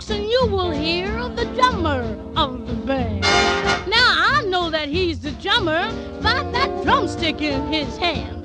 folks, and you will hear of the drummer of the band. Now I know that he's the drummer by that drumstick in his hand.